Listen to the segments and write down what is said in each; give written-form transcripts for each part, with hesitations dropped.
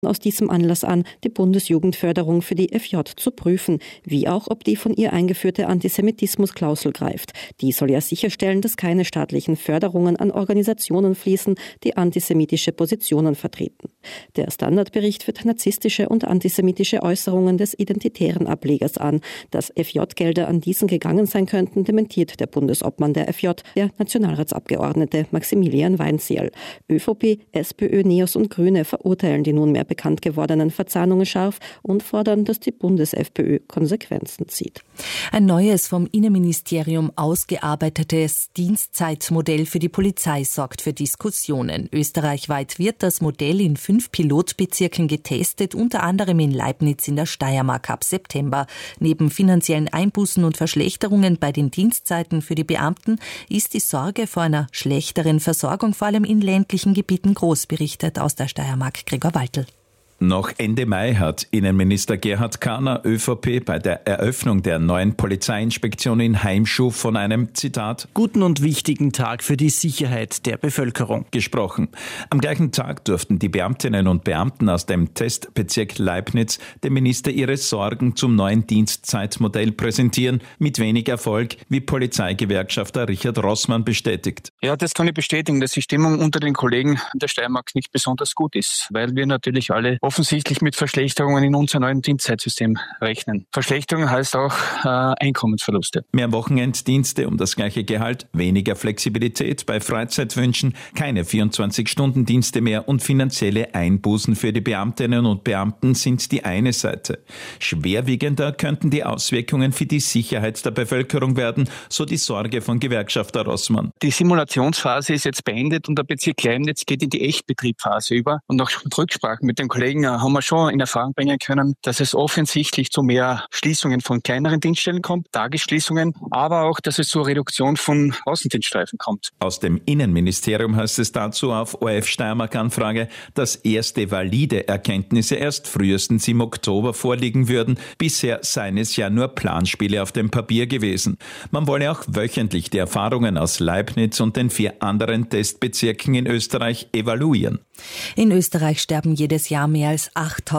aus diesem Anlass an, die Bundesjugendförderung für die FJ zu prüfen, wie auch, ob die von ihr eingeführte Antisemitismusklausel greift. Die soll ja sicherstellen, dass keine staatlichen Förderungen an Organisationen fließen, die antisemitische Positionen vertreten. Der Standardbericht führt narzisstische und antisemitische Äußerungen des identitären Ablegers an. Dass FJ-Gelder an diesen gegangen sein könnten, dementiert der Bundesobmann der FJ, der Nationalratsabgeordnete Maximilian Weinzierl. ÖVP, SPÖ, NEOS und Grüne verurteilen die nunmehr bekannt gewordenen Verzahnungen scharf und fordern, dass die Bundes-FPÖ Konsequenzen zieht. Ein neues vom Innenministerium ausgearbeitetes Dienstzeitmodell für die Polizei sorgt für Diskussionen. Österreichweit wird das Modell in 5 Pilotbezirken getestet, unter anderem in Leibniz in der Steiermark ab September. Neben finanziellen Einbußen und Verschlechterungen bei den Dienstzeiten für die Beamten ist die Sorge vor einer schlechteren Versorgung vor allem in ländlichen Gebieten groß, berichtet aus der Steiermark Gregor Waltl. Noch Ende Mai hat Innenminister Gerhard Kahner, ÖVP, bei der Eröffnung der neuen Polizeiinspektion in Heimschuh von einem, Zitat, guten und wichtigen Tag für die Sicherheit der Bevölkerung gesprochen. Am gleichen Tag durften die Beamtinnen und Beamten aus dem Testbezirk Leibniz dem Minister ihre Sorgen zum neuen Dienstzeitmodell präsentieren, mit wenig Erfolg, wie Polizeigewerkschafter Richard Rossmann bestätigt. Ja, das kann ich bestätigen, dass die Stimmung unter den Kollegen in der Steiermark nicht besonders gut ist, weil wir natürlich alle offensichtlich mit Verschlechterungen in unser neuen Dienstzeitsystem rechnen. Verschlechterung heißt auch Einkommensverluste. Mehr Wochenenddienste um das gleiche Gehalt, weniger Flexibilität bei Freizeitwünschen, keine 24-Stunden-Dienste mehr und finanzielle Einbußen für die Beamtinnen und Beamten sind die eine Seite. Schwerwiegender könnten die Auswirkungen für die Sicherheit der Bevölkerung werden, so die Sorge von Gewerkschafter Rossmann. Die Simulationsphase ist jetzt beendet und der Bezirk Leibniz geht in die Echtbetriebphase über. Und nach Rücksprachen mit den Kollegen haben wir schon in Erfahrung bringen können, dass es offensichtlich zu mehr Schließungen von kleineren Dienststellen kommt, Tagesschließungen, aber auch, dass es zur Reduktion von Außendienststreifen kommt. Aus dem Innenministerium heißt es dazu auf ORF Steiermark Anfrage, dass erste valide Erkenntnisse erst frühestens im Oktober vorliegen würden. Bisher seien es ja nur Planspiele auf dem Papier gewesen. Man wolle auch wöchentlich die Erfahrungen aus Leibniz und den 4 anderen Testbezirken in Österreich evaluieren. In Österreich sterben jedes Jahr mehr als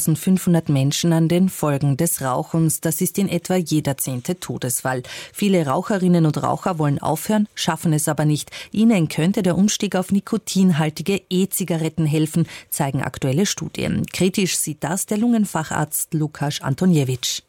8.500 Menschen an den Folgen des Rauchens. Das ist in etwa jeder 10. Todesfall. Viele Raucherinnen und Raucher wollen aufhören, schaffen es aber nicht. Ihnen könnte der Umstieg auf nikotinhaltige E-Zigaretten helfen, zeigen aktuelle Studien. Kritisch sieht das der Lungenfacharzt Lukas Antoniewicz.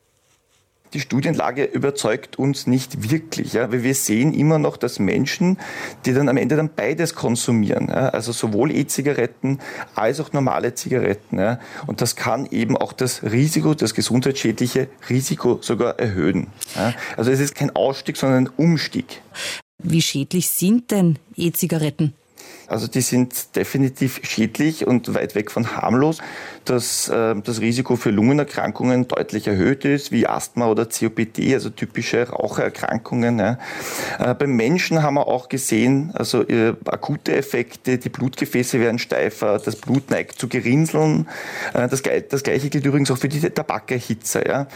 Die Studienlage überzeugt uns nicht wirklich, ja, weil wir sehen immer noch, dass Menschen, die dann am Ende dann beides konsumieren, ja, also sowohl E-Zigaretten als auch normale Zigaretten, ja, und das kann eben auch das Risiko, das gesundheitsschädliche Risiko sogar erhöhen. Ja. Also es ist kein Ausstieg, sondern ein Umstieg. Wie schädlich sind denn E-Zigaretten? Also die sind definitiv schädlich und weit weg von harmlos, dass das Risiko für Lungenerkrankungen deutlich erhöht ist, wie Asthma oder COPD, also typische Rauchererkrankungen. Ja. Beim Menschen haben wir auch gesehen, also akute Effekte, die Blutgefäße werden steifer, das Blut neigt zu Gerinnseln. Das Gleiche gilt übrigens auch für die Tabakerhitzer. Ja.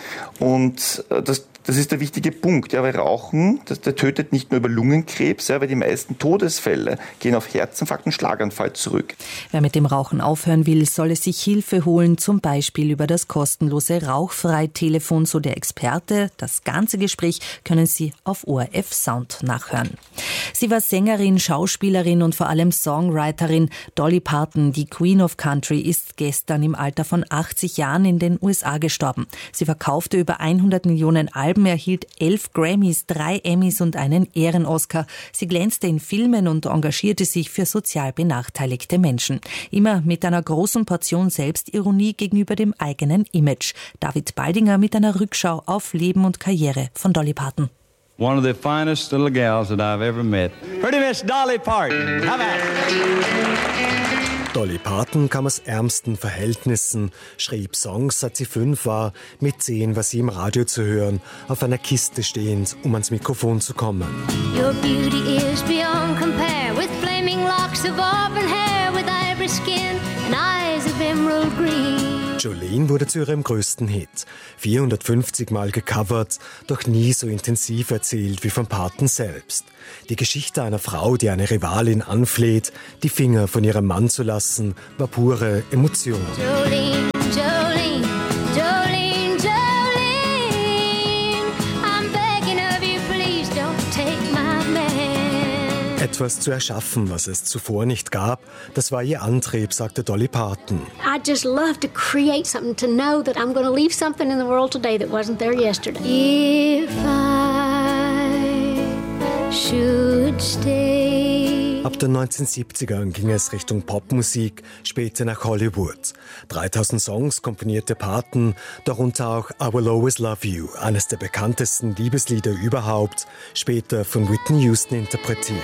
Und das ist der wichtige Punkt, ja, weil Rauchen, der tötet nicht nur über Lungenkrebs, ja, weil die meisten Todesfälle gehen auf Herzinfarkt und Schlaganfall zurück. Wer mit dem Rauchen aufhören will, solle sich Hilfe holen, zum Beispiel über das kostenlose Rauchfrei-Telefon, so der Experte. Das ganze Gespräch können Sie auf ORF Sound nachhören. Sie war Sängerin, Schauspielerin und vor allem Songwriterin. Dolly Parton, die Queen of Country, ist gestern im Alter von 80 Jahren in den USA gestorben. Sie verkaufte über 100 Millionen Alben, erhielt 11 Grammys, 3 Emmys und einen Ehren-Oscar. Sie glänzte in Filmen und engagierte sich für sozial benachteiligte Menschen. Immer mit einer großen Portion Selbstironie gegenüber dem eigenen Image. David Baldinger mit einer Rückschau auf Leben und Karriere von Dolly Parton. One of the finest little gals that I've ever met. Pretty Miss Dolly Parton. How about it? Dolly Parton kam aus ärmsten Verhältnissen, schrieb Songs, seit sie 5 war, mit 10 war sie im Radio zu hören, auf einer Kiste stehend, um ans Mikrofon zu kommen. Your beauty is beyond compare, with flaming locks of auburn hair, with ivory skin and eyes of emerald green. Jolene wurde zu ihrem größten Hit. 450 Mal gecovert, doch nie so intensiv erzählt wie von Parton selbst. Die Geschichte einer Frau, die eine Rivalin anfleht, die Finger von ihrem Mann zu lassen, war pure Emotion. Jolene, Jolene, Jolene, Jolene, I'm begging of you, please don't take my man. Etwas zu erschaffen, was es zuvor nicht gab, das war ihr Antrieb, sagte Dolly Parton. I just love to create something, to know that I'm going to leave something in the world today that wasn't there yesterday. If I should stay. Ab den 1970ern ging es Richtung Popmusik, später nach Hollywood. 3000 Songs komponierte Parton, darunter auch I Will Always Love You, eines der bekanntesten Liebeslieder überhaupt, später von Whitney Houston interpretiert.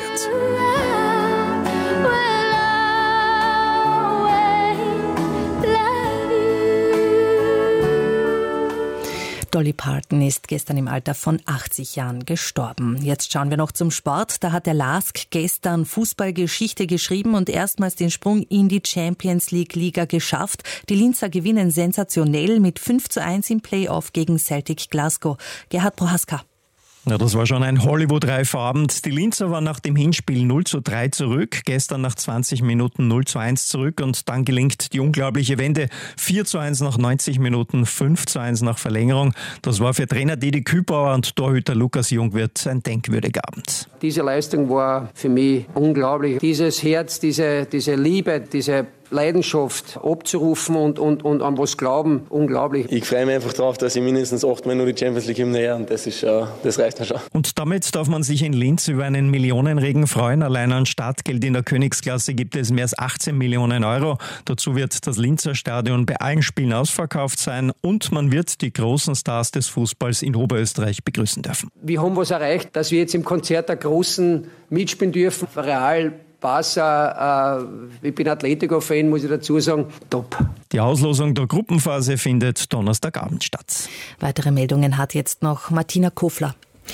Dolly Parton ist gestern im Alter von 80 Jahren gestorben. Jetzt schauen wir noch zum Sport. Da hat der LASK gestern Fußballgeschichte geschrieben und erstmals den Sprung in die Champions League Liga geschafft. Die Linzer gewinnen sensationell mit 5:1 im Playoff gegen Celtic Glasgow. Gerhard Prohaska. Ja, das war schon ein Hollywood-reifer Abend. Die Linzer waren nach dem Hinspiel 0:3 zurück, gestern nach 20 Minuten 0:1 zurück und dann gelingt die unglaubliche Wende. 4:1 nach 90 Minuten, 5:1 nach Verlängerung. Das war für Trainer Didi Kübauer und Torhüter Lukas Jungwirth ein denkwürdiger Abend. Diese Leistung war für mich unglaublich. Dieses Herz, diese Liebe, diese Leidenschaft abzurufen und an was glauben, unglaublich. Ich freue mich einfach darauf, dass ich mindestens 8-mal nur die Champions League Hymne her und das reicht mir schon. Und damit darf man sich in Linz über einen Millionenregen freuen. Allein an Startgeld in der Königsklasse gibt es mehr als 18 Millionen Euro. Dazu wird das Linzer Stadion bei allen Spielen ausverkauft sein und man wird die großen Stars des Fußballs in Oberösterreich begrüßen dürfen. Wir haben was erreicht, dass wir jetzt im Konzert der Großen mitspielen dürfen. Real, Barca, ich bin Atletico-Fan, muss ich dazu sagen, top. Die Auslosung der Gruppenphase findet Donnerstagabend statt. Weitere Meldungen hat jetzt noch Martina Kofler.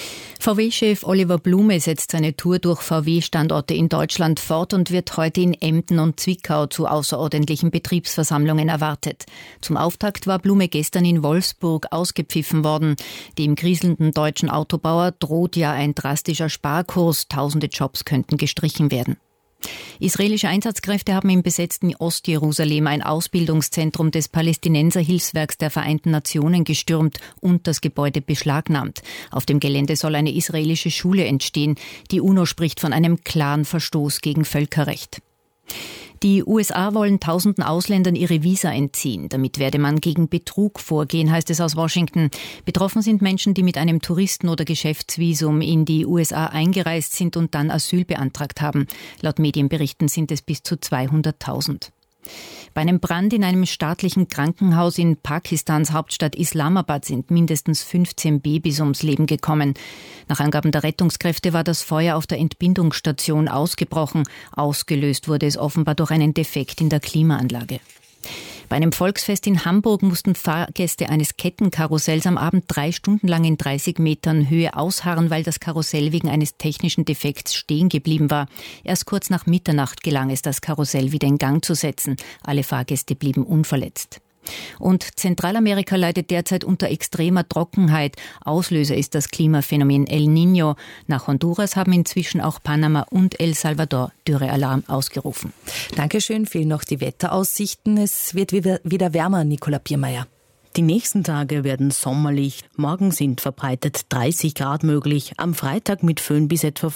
VW-Chef Oliver Blume setzt seine Tour durch VW-Standorte in Deutschland fort und wird heute in Emden und Zwickau zu außerordentlichen Betriebsversammlungen erwartet. Zum Auftakt war Blume gestern in Wolfsburg ausgepfiffen worden. Dem kriselnden deutschen Autobauer droht ja ein drastischer Sparkurs. Tausende Jobs könnten gestrichen werden. Israelische Einsatzkräfte haben im besetzten Ostjerusalem ein Ausbildungszentrum des Palästinenser-Hilfswerks der Vereinten Nationen gestürmt und das Gebäude beschlagnahmt. Auf dem Gelände soll eine israelische Schule entstehen. Die UNO spricht von einem klaren Verstoß gegen Völkerrecht. Die USA wollen tausenden Ausländern ihre Visa entziehen. Damit werde man gegen Betrug vorgehen, heißt es aus Washington. Betroffen sind Menschen, die mit einem Touristen- oder Geschäftsvisum in die USA eingereist sind und dann Asyl beantragt haben. Laut Medienberichten sind es bis zu 200.000. Bei einem Brand in einem staatlichen Krankenhaus in Pakistans Hauptstadt Islamabad sind mindestens 15 Babys ums Leben gekommen. Nach Angaben der Rettungskräfte war das Feuer auf der Entbindungsstation ausgebrochen. Ausgelöst wurde es offenbar durch einen Defekt in der Klimaanlage. Bei einem Volksfest in Hamburg mussten Fahrgäste eines Kettenkarussells am Abend 3 Stunden lang in 30 Metern Höhe ausharren, weil das Karussell wegen eines technischen Defekts stehen geblieben war. Erst kurz nach Mitternacht gelang es, das Karussell wieder in Gang zu setzen. Alle Fahrgäste blieben unverletzt. Und Zentralamerika leidet derzeit unter extremer Trockenheit. Auslöser ist das Klimaphänomen El Niño. Nach Honduras haben inzwischen auch Panama und El Salvador Dürrealarm ausgerufen. Dankeschön, fehlen noch die Wetteraussichten. Es wird wieder wärmer, Nicola Biermeier. Die nächsten Tage werden sommerlich. Morgen sind verbreitet 30 Grad möglich, am Freitag mit Föhn bis etwa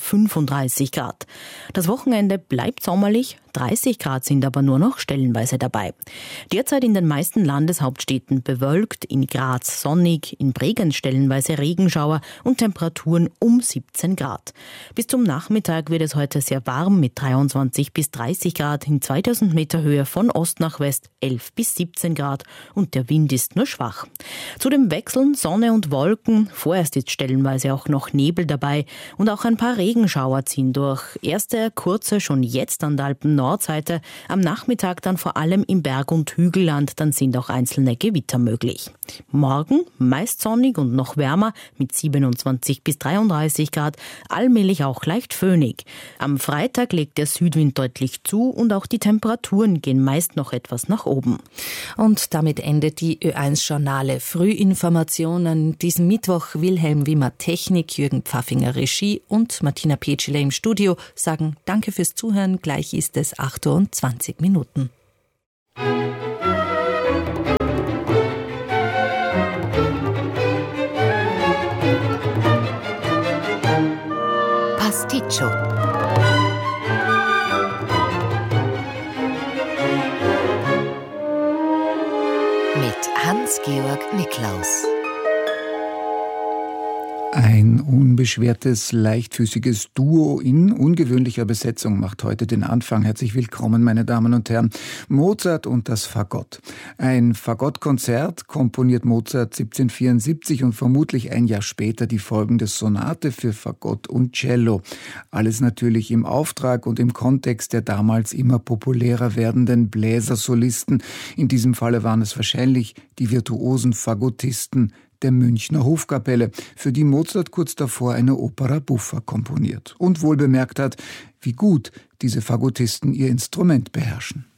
35 Grad. Das Wochenende bleibt sommerlich, 30 Grad sind aber nur noch stellenweise dabei. Derzeit in den meisten Landeshauptstädten bewölkt, in Graz sonnig, in Bregenz stellenweise Regenschauer und Temperaturen um 17 Grad. Bis zum Nachmittag wird es heute sehr warm mit 23 bis 30 Grad in 2000 Meter Höhe von Ost nach West, 11 bis 17 Grad und der Wind ist nur schwach. Zudem wechseln Sonne und Wolken. Vorerst ist stellenweise auch noch Nebel dabei und auch ein paar Regenschauer ziehen durch. Erste kurze schon jetzt an der Alpen-Nordseite. Am Nachmittag dann vor allem im Berg- und Hügelland. Dann sind auch einzelne Gewitter möglich. Morgen meist sonnig und noch wärmer mit 27 bis 33 Grad. Allmählich auch leicht föhnig. Am Freitag legt der Südwind deutlich zu und auch die Temperaturen gehen meist noch etwas nach oben. Und damit endet die Ö1-Journale Frühinformationen. Diesen Mittwoch Wilhelm Wimmer Technik, Jürgen Pfaffinger Regie und Martina Petschele im Studio sagen Danke fürs Zuhören. Gleich ist es 8:20 Minuten. Pasticcio. Mit Hans-Georg Niklaus. Ein unbeschwertes, leichtfüßiges Duo in ungewöhnlicher Besetzung macht heute den Anfang. Herzlich willkommen, meine Damen und Herren. Mozart und das Fagott. Ein Fagottkonzert komponiert Mozart 1774 und vermutlich ein Jahr später die folgende Sonate für Fagott und Cello. Alles natürlich im Auftrag und im Kontext der damals immer populärer werdenden Bläsersolisten. In diesem Falle waren es wahrscheinlich die virtuosen Fagottisten der Münchner Hofkapelle, für die Mozart kurz davor eine Opera buffa komponiert und wohl bemerkt hat, wie gut diese Fagottisten ihr Instrument beherrschen.